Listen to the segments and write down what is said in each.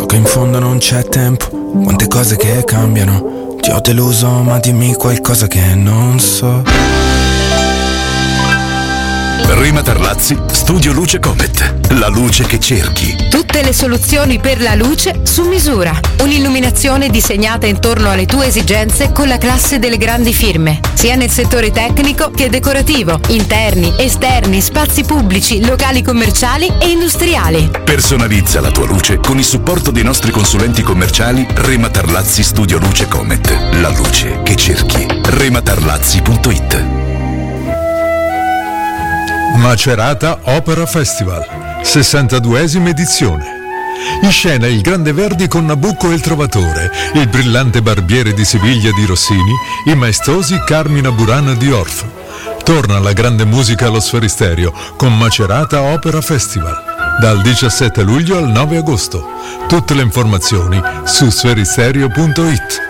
che in fondo non c'è tempo, quante cose che cambiano. Ti ho deluso, ma dimmi qualcosa che non so. Rema Tarlazzi, Studio Luce Comet, la luce che cerchi. Tutte le soluzioni per la luce su misura. Un'illuminazione disegnata intorno alle tue esigenze con la classe delle grandi firme, sia nel settore tecnico che decorativo, interni, esterni, spazi pubblici, locali commerciali e industriali. Personalizza la tua luce con il supporto dei nostri consulenti commerciali Rema Tarlazzi Studio Luce Comet, la luce che cerchi. rematarlazzi.it. Macerata Opera Festival, 62esima edizione. In scena il Grande Verdi con Nabucco e il Trovatore, il brillante Barbiere di Siviglia di Rossini, i maestosi Carmina Burana di Orff. Torna la grande musica allo Sferisterio con Macerata Opera Festival, dal 17 luglio al 9 agosto. Tutte le informazioni su sferisterio.it.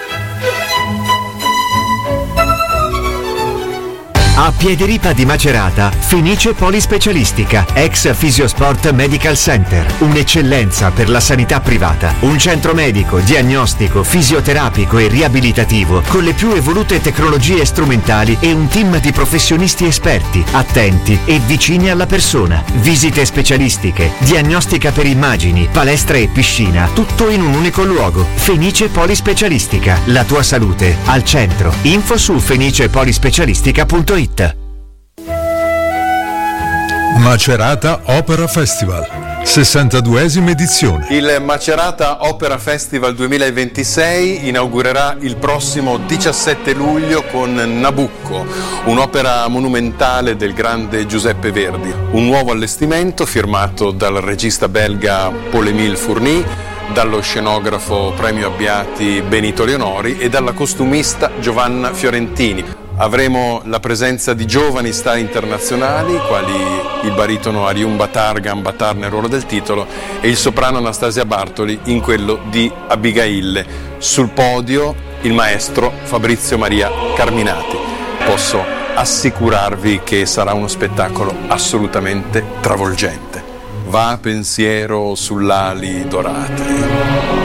A Piediripa di Macerata, Fenice Polispecialistica, ex Fisiosport Medical Center, un'eccellenza per la sanità privata, un centro medico, diagnostico, fisioterapico e riabilitativo con le più evolute tecnologie strumentali e un team di professionisti esperti, attenti e vicini alla persona. Visite specialistiche, diagnostica per immagini, palestra e piscina, tutto in un unico luogo. Fenice Polispecialistica, la tua salute al centro. Info su fenicepolispecialistica.it. Macerata Opera Festival, 62esima edizione. Il Macerata Opera Festival 2026 inaugurerà il prossimo 17 luglio con Nabucco, un'opera monumentale del grande Giuseppe Verdi. Un nuovo allestimento firmato dal regista belga Paul-Émile Fourny, dallo scenografo premio Abbiati Benito Leonori e dalla costumista Giovanna Fiorentini. Avremo la presenza di giovani star internazionali, quali il baritono Ariumba Targan Batar nel ruolo del titolo e il soprano Anastasia Bartoli in quello di Abigail. Sul podio il maestro Fabrizio Maria Carminati. Posso assicurarvi che sarà uno spettacolo assolutamente travolgente. Va pensiero sull'ali dorate.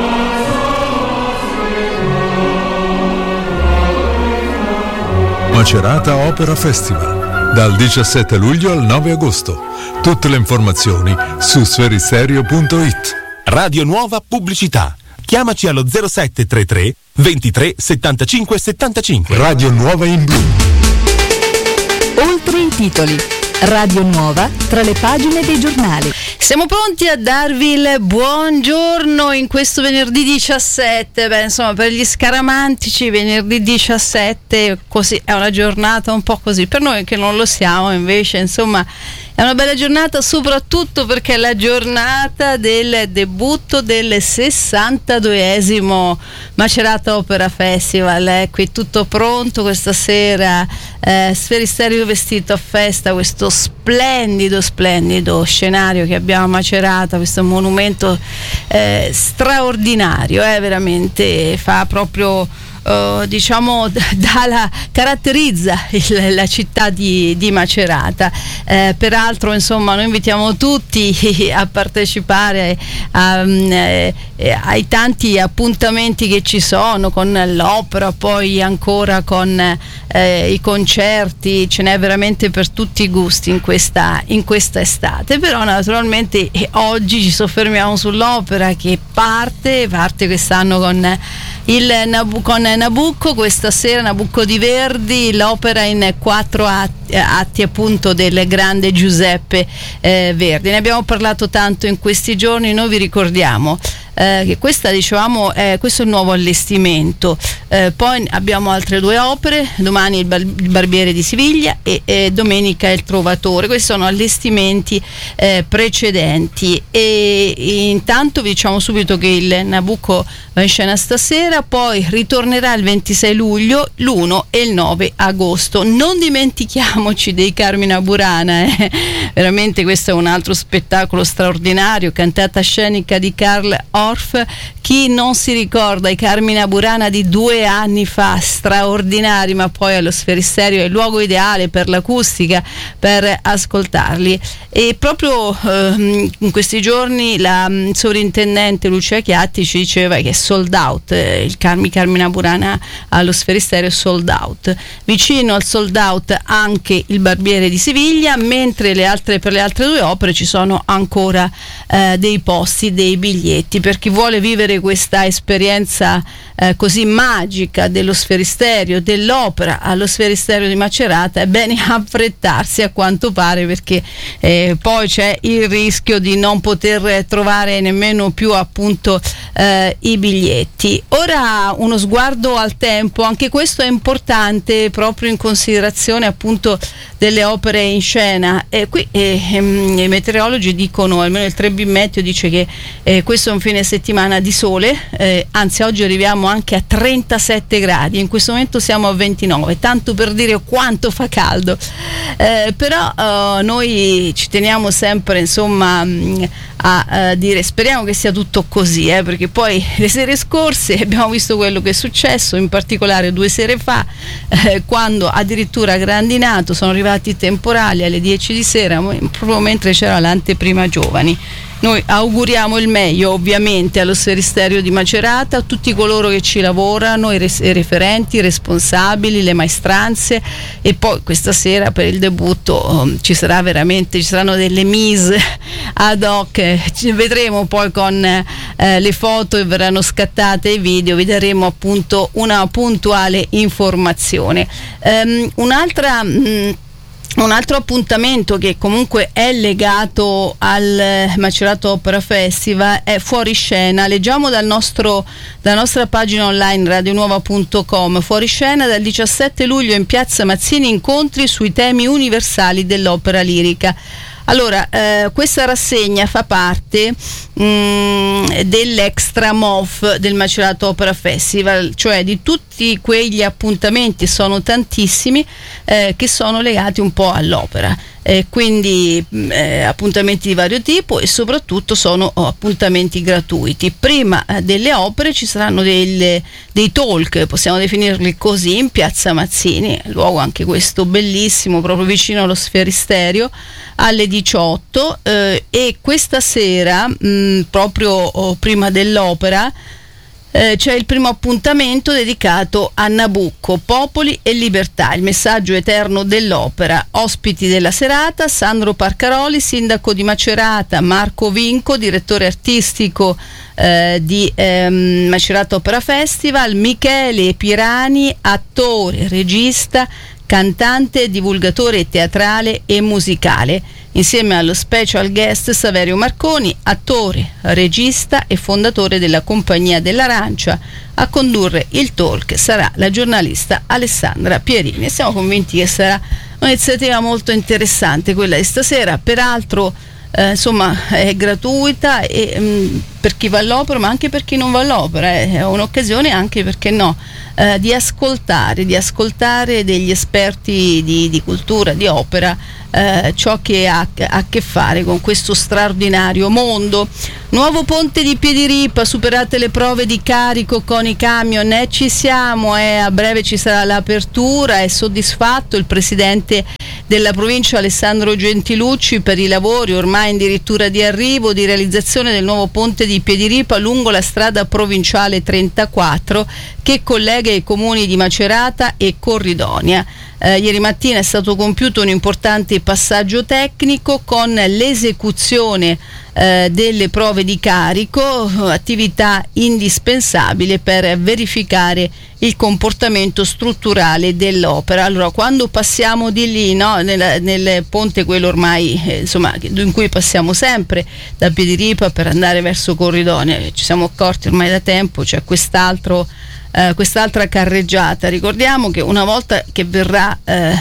Macerata Opera Festival, dal 17 luglio al 9 agosto. Tutte le informazioni su sferisterio.it. Radio Nuova Pubblicità. Chiamaci allo 0733 23 75 75. Radio Nuova in blu. Oltre i titoli. Radio Nuova tra le pagine dei giornali. Siamo pronti a darvi il buongiorno in questo venerdì 17. Beh, insomma, per gli scaramantici venerdì 17 così è una giornata un po' così. Per noi che non lo siamo, invece, insomma, è una bella giornata, soprattutto perché è la giornata del debutto del 62esimo Macerata Opera Festival. Qui tutto pronto questa sera, Sferisterio vestito a festa, questo splendido scenario che abbiamo a Macerata, questo monumento straordinario, veramente fa proprio caratterizza la città di Macerata. Peraltro, insomma, noi invitiamo tutti a partecipare ai tanti appuntamenti che ci sono con l'opera, poi ancora con i concerti. Ce n'è veramente per tutti i gusti in questa estate. Però naturalmente oggi ci soffermiamo sull'opera che parte quest'anno con Nabucco, questa sera Nabucco di Verdi, l'opera in 4 atti appunto del grande Giuseppe Verdi. Ne abbiamo parlato tanto in questi giorni. Noi vi ricordiamo che questo è il nuovo allestimento. Poi abbiamo altre 2 opere, domani il Barbiere di Siviglia e domenica il Trovatore. Questi sono allestimenti precedenti, e intanto vi diciamo subito che il Nabucco va in scena stasera, poi ritornerà il 26 luglio, l'1 e il 9 agosto. Non dimentichiamoci dei Carmina Burana, veramente questo è un altro spettacolo straordinario, cantata scenica di Carl Orff. Chi non si ricorda i Carmina Burana di 2 anni fa, straordinari, ma poi allo Sferisterio è il luogo ideale per l'acustica, per ascoltarli. E proprio in questi giorni la sovrintendente Lucia Chiatti ci diceva che è sold out, il Carmina Burana allo Sferisterio è sold out. Vicino al sold out anche il Barbiere di Siviglia, mentre per le altre 2 opere ci sono ancora dei posti, dei biglietti. Per chi vuole vivere questa esperienza così magica dello Sferisterio, dell'opera allo Sferisterio di Macerata, è bene affrettarsi, a quanto pare, perché poi c'è il rischio di non poter trovare nemmeno più appunto i biglietti. Ora uno sguardo al tempo, anche questo è importante proprio in considerazione appunto delle opere in scena. Qui i meteorologi dicono, almeno il 3B Meteo dice che questo è un fine settimana di sole, anzi oggi arriviamo anche a 37 gradi, in questo momento siamo a 29, tanto per dire quanto fa caldo, però noi ci teniamo sempre insomma a dire speriamo che sia tutto così, perché poi le sere scorse abbiamo visto quello che è successo, in particolare 2 sere fa, quando addirittura grandinato, sono arrivati i temporali alle 10 di sera, proprio mentre c'era l'anteprima giovani. Noi auguriamo il meglio ovviamente allo Sferisterio di Macerata, a tutti coloro che ci lavorano, i referenti, i responsabili, le maestranze, e poi questa sera per il debutto ci saranno delle mise ad hoc, vedremo poi con le foto che verranno scattate e i video, vi daremo appunto una puntuale informazione. Un altro appuntamento che comunque è legato al Macerato Opera Festival è Fuoriscena. Leggiamo dalla nostra pagina online radionuova.com. Fuoriscena dal 17 luglio in Piazza Mazzini, incontri sui temi universali dell'opera lirica. Allora, questa rassegna fa parte dell'Extra MOF del Macerato Opera Festival, cioè di tutti quegli appuntamenti, sono tantissimi, che sono legati un po' all'opera. Quindi appuntamenti di vario tipo, e soprattutto sono appuntamenti gratuiti. Prima delle opere ci saranno dei talk, possiamo definirli così, in Piazza Mazzini, luogo anche questo bellissimo, proprio vicino allo Sferisterio, alle 18, e questa sera proprio prima dell'opera c'è il primo appuntamento dedicato a Nabucco, Popoli e Libertà, il messaggio eterno dell'opera. Ospiti della serata: Sandro Parcaroli, sindaco di Macerata, Marco Vinco, direttore artistico di Macerato Opera Festival, Michele Pirani, attore, regista, cantante, divulgatore teatrale e musicale, insieme allo special guest Saverio Marconi, attore, regista e fondatore della Compagnia dell'Arancia. A condurre il talk sarà la giornalista Alessandra Pierini. Siamo convinti che sarà un'iniziativa molto interessante quella di stasera, peraltro insomma è gratuita, e per chi va all'opera, ma anche per chi non va all'opera è un'occasione anche, perché no, di ascoltare degli esperti di cultura, di opera, ciò che ha a che fare con questo straordinario mondo. Nuovo ponte di Piediripa, superate le prove di carico con i camion, ci siamo, a breve ci sarà l'apertura. È soddisfatto il presidente della provincia Alessandro Gentilucci per i lavori ormai addirittura di arrivo di realizzazione del nuovo ponte di Piediripa lungo la strada provinciale 34 che collega i comuni di Macerata e Corridonia. Ieri mattina è stato compiuto un importante passaggio tecnico con l'esecuzione delle prove di carico, attività indispensabile per verificare il comportamento strutturale dell'opera. Allora, quando passiamo di lì, no, nel ponte, quello ormai insomma in cui passiamo sempre da Piediripa per andare verso Corridonia, ci siamo accorti ormai da tempo, c'è quest'altra carreggiata. Ricordiamo che una volta che verrà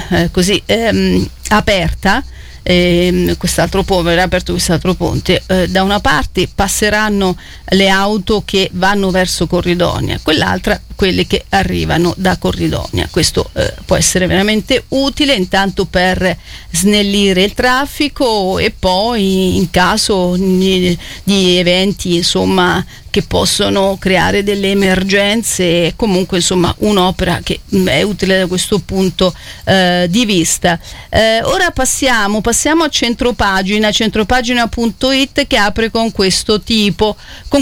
aperta, verrà aperto quest'altro ponte, da una parte passeranno le auto che vanno verso Corridonia, quell'altra quelle che arrivano da Corridonia. Questo può essere veramente utile intanto per snellire il traffico e poi in caso di eventi insomma che possono creare delle emergenze, comunque insomma un'opera che è utile da questo punto di vista. Ora passiamo a centropagina.it, che apre con questo titolo: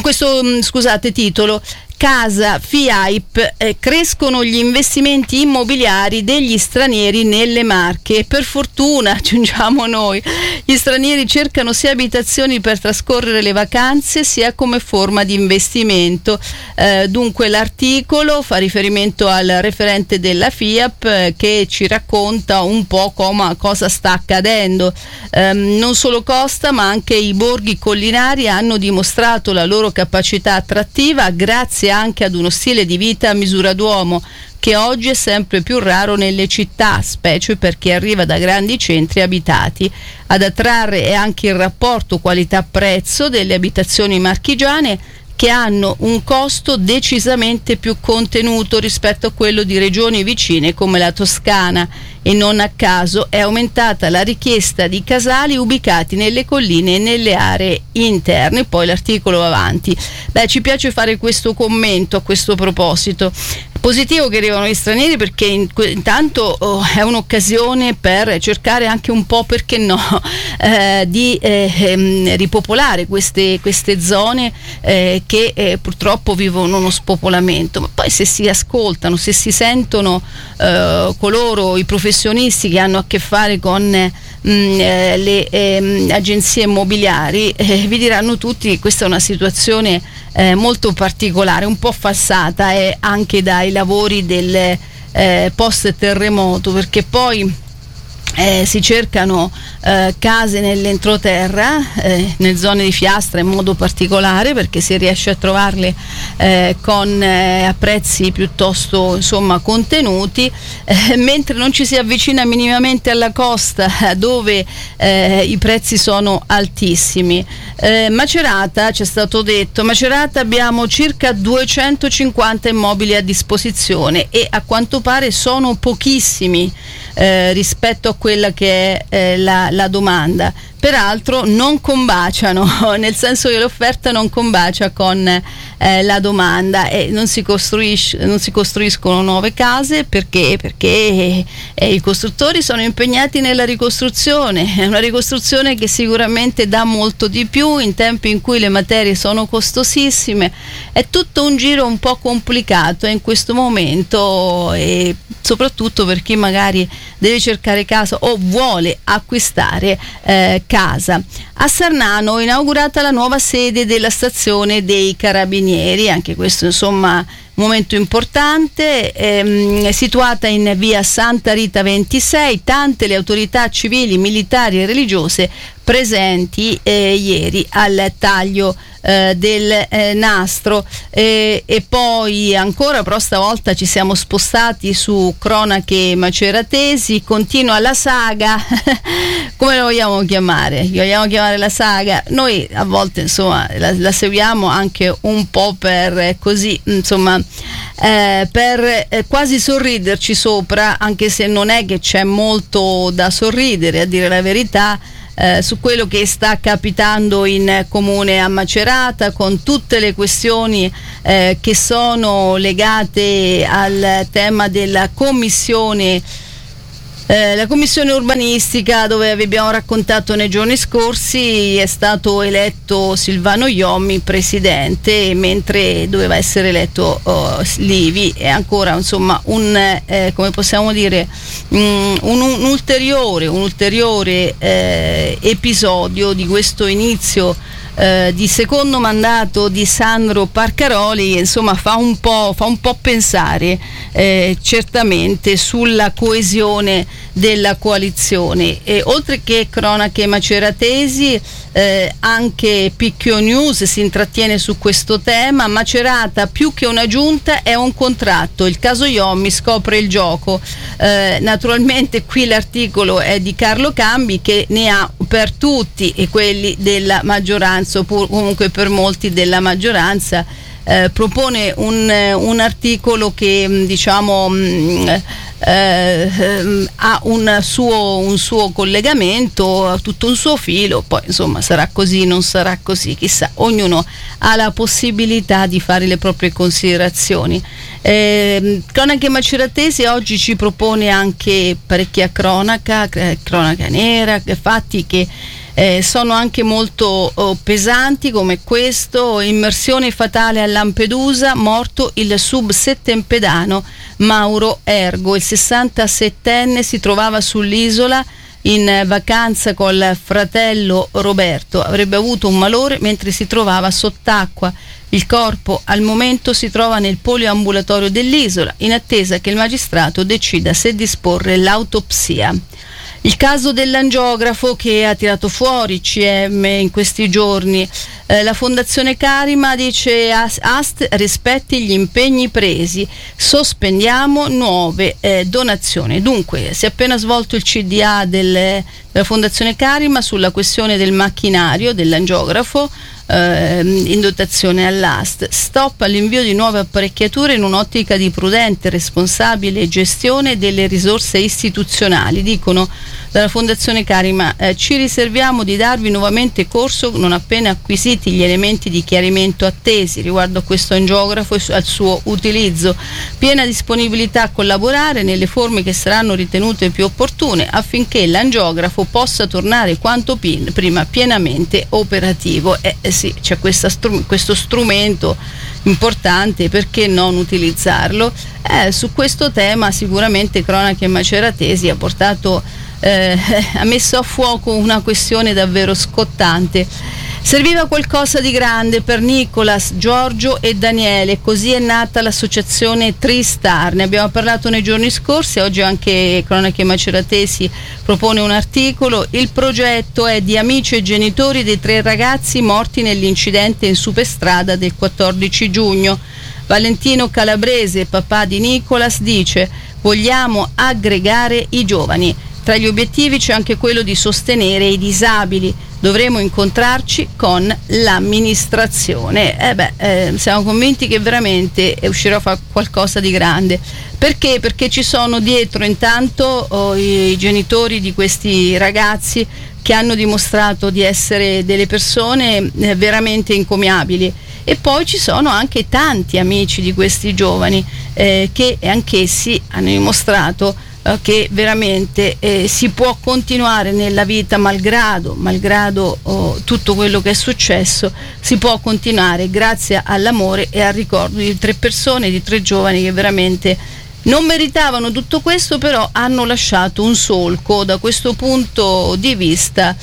Casa FIAIP, crescono gli investimenti immobiliari degli stranieri nelle Marche. Per fortuna, aggiungiamo noi, gli stranieri cercano sia abitazioni per trascorrere le vacanze sia come forma di investimento. Dunque l'articolo fa riferimento al referente della FIAIP che ci racconta un po' cosa sta accadendo. Non solo Costa ma anche i borghi collinari hanno dimostrato la loro capacità attrattiva grazie anche ad uno stile di vita a misura d'uomo che oggi è sempre più raro nelle città, specie per chi arriva da grandi centri abitati. Ad attrarre è anche il rapporto qualità-prezzo delle abitazioni marchigiane, che hanno un costo decisamente più contenuto rispetto a quello di regioni vicine come la Toscana, e non a caso è aumentata la richiesta di casali ubicati nelle colline e nelle aree interne. Poi l'articolo va avanti. Ci piace fare questo commento a questo proposito. Positivo che arrivano gli stranieri, perché intanto è un'occasione per cercare anche un po', perché no, di ripopolare queste zone che purtroppo vivono uno spopolamento. Ma poi se si ascoltano, se si sentono coloro, i professionisti che hanno a che fare con le agenzie immobiliari, vi diranno tutti che questa è una situazione molto particolare, un po' falsata anche dai lavori del post terremoto, perché poi si cercano case nell'entroterra, nelle zone di Fiastra in modo particolare, perché si riesce a trovarle a prezzi piuttosto insomma contenuti, mentre non ci si avvicina minimamente alla costa dove i prezzi sono altissimi. Macerata, ci è stato detto, Macerata abbiamo circa 250 immobili a disposizione e a quanto pare sono pochissimi rispetto a quella che è la domanda. Peraltro non combaciano, nel senso che l'offerta non combacia con la domanda, e non si costruiscono nuove case perché i costruttori sono impegnati nella ricostruzione. È una ricostruzione che sicuramente dà molto di più in tempi in cui le materie sono costosissime. È tutto un giro un po' complicato in questo momento, e soprattutto per chi magari deve cercare casa o vuole acquistare casa. A Sarnano inaugurata la nuova sede della stazione dei Carabinieri, anche questo insomma momento importante, situata in via Santa Rita 26, tante le autorità civili, militari e religiose presenti ieri al taglio del nastro, e poi ancora, però stavolta ci siamo spostati su cronache maceratesi. Continua la saga come lo vogliamo chiamare? Vogliamo chiamare la saga? Noi a volte insomma la seguiamo anche un po' per così insomma per quasi sorriderci sopra, anche se non è che c'è molto da sorridere, a dire la verità, su quello che sta capitando in comune a Macerata, con tutte le questioni che sono legate al tema della commissione la commissione urbanistica, dove vi abbiamo raccontato nei giorni scorsi. È stato eletto Silvano Iommi presidente, mentre doveva essere eletto Livi. È ancora insomma come possiamo dire un ulteriore episodio di questo inizio di secondo mandato di Sandro Parcaroli, insomma fa un po' pensare certamente sulla coesione della coalizione. E oltre che cronache maceratesi, anche Picchio News si intrattiene su questo tema. Macerata più che una giunta è un contratto, il caso Iommi scopre il gioco. Naturalmente qui l'articolo è di Carlo Cambi, che ne ha per tutti e quelli della maggioranza, oppure comunque per molti della maggioranza, propone un articolo che ha un suo collegamento, ha tutto un suo filo, poi insomma sarà così, non sarà così, chissà, ognuno ha la possibilità di fare le proprie considerazioni. Cronache maceratesi oggi ci propone anche parecchia cronaca nera, fatti che sono anche molto pesanti, come questo: immersione fatale a Lampedusa, morto il subsettempedano Mauro Ergo. Il 67enne si trovava sull'isola in vacanza col fratello Roberto, avrebbe avuto un malore mentre si trovava sott'acqua. Il corpo al momento si trova nel poliambulatorio dell'isola, in attesa che il magistrato decida se disporre l'autopsia. Il caso dell'angiografo che ha tirato fuori CM in questi giorni. La Fondazione Carima dice AST rispetti gli impegni presi, sospendiamo nuove donazioni. Dunque si è appena svolto il CDA della Fondazione Carima sulla questione del macchinario dell'angiografo in dotazione all'AST. Stop all'invio di nuove apparecchiature in un'ottica di prudente, responsabile gestione delle risorse istituzionali. Dicono dalla Fondazione Carima, ci riserviamo di darvi nuovamente corso non appena acquisiti gli elementi di chiarimento attesi riguardo a questo angiografo e al suo utilizzo. Piena disponibilità a collaborare nelle forme che saranno ritenute più opportune affinché l'angiografo possa tornare quanto prima pienamente operativo. Sì, c'è questo strumento importante, perché non utilizzarlo? Su questo tema sicuramente Cronache Maceratesi ha messo a fuoco una questione davvero scottante. Serviva qualcosa di grande per Nicolas, Giorgio e Daniele, così è nata l'associazione Tristar. Ne abbiamo parlato nei giorni scorsi, oggi anche Cronache Maceratesi propone un articolo. Il progetto è di amici e genitori dei 3 ragazzi morti nell'incidente in superstrada del 14 giugno. Valentino Calabrese, papà di Nicolas, dice: vogliamo aggregare i giovani. Tra gli obiettivi c'è anche quello di sostenere i disabili. Dovremo incontrarci con l'amministrazione. Siamo convinti che veramente uscirà a fare qualcosa di grande. Perché? Perché ci sono dietro intanto i genitori di questi ragazzi che hanno dimostrato di essere delle persone veramente encomiabili. E poi ci sono anche tanti amici di questi giovani che anch'essi hanno dimostrato che veramente si può continuare nella vita malgrado tutto quello che è successo. Si può continuare grazie all'amore e al ricordo di 3 persone, di 3 giovani che veramente non meritavano tutto questo, però hanno lasciato un solco. Da questo punto di vista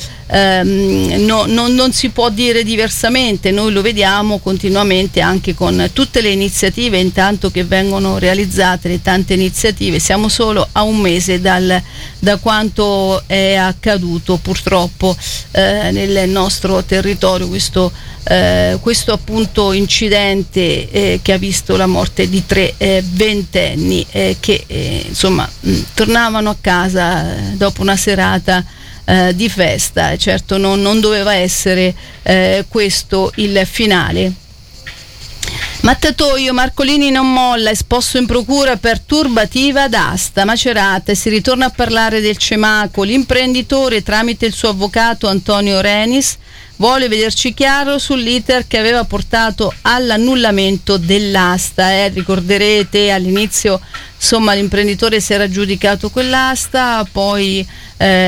non si può dire diversamente. Noi lo vediamo continuamente anche con tutte le iniziative intanto che vengono realizzate, le tante iniziative. Siamo solo a un mese da quanto è accaduto purtroppo nel nostro territorio questo appunto incidente che ha visto la morte di 3 ventenni che insomma tornavano a casa dopo una serata di festa. Certo non doveva essere questo il finale. Mattatoio, Marcolini non molla, esposto in procura per turbativa d'asta. Macerata, si ritorna a parlare del Cemaco. L'imprenditore, tramite il suo avvocato Antonio Renis, vuole vederci chiaro sull'iter che aveva portato all'annullamento dell'asta. Ricorderete all'inizio, insomma, l'imprenditore si era aggiudicato quell'asta, poi